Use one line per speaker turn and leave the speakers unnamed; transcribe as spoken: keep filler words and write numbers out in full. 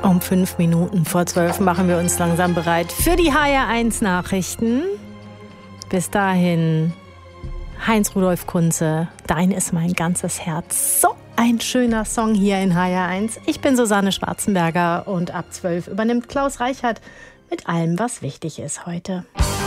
Um fünf Minuten vor zwölf machen wir uns langsam bereit für die H R eins Nachrichten. Bis dahin, Heinz-Rudolf Kunze, Dein ist mein ganzes Herz. So ein schöner Song hier in H R eins. Ich bin Susanne Schwarzenberger und ab zwölf übernimmt Klaus Reichert mit allem, was wichtig ist heute.